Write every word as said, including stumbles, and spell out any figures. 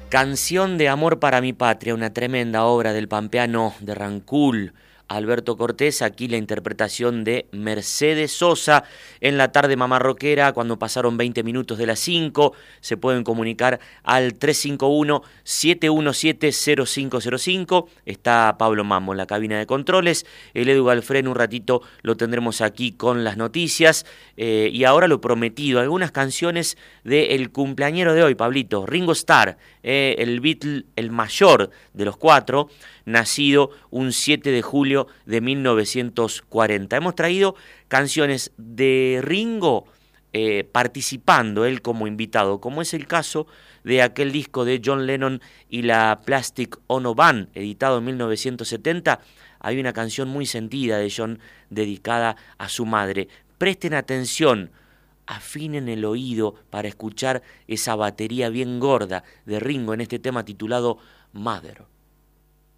Canción de amor para mi patria, una tremenda obra del pampeano de Rancul, Alberto Cortés. Aquí la interpretación de Mercedes Sosa en la tarde mamarroquera, cuando pasaron veinte minutos de las cinco. Se pueden comunicar al tres cinco uno, siete uno siete, cero cinco cero cinco. Está Pablo Mambo en la cabina de controles. El Edu Galfrén un ratito lo tendremos aquí con las noticias. Eh, y ahora lo prometido, algunas canciones del cumpleañero de hoy, Pablito, Ringo Starr, eh, el Beatle, el mayor de los cuatro, nacido un siete de julio de mil novecientos cuarenta. Hemos traído canciones de Ringo eh, participando él como invitado, como es el caso de aquel disco de John Lennon y la Plastic Ono Band, editado en mil novecientos setenta. Hay una canción muy sentida de John dedicada a su madre. Presten atención, afinen el oído para escuchar esa batería bien gorda de Ringo en este tema titulado Mother.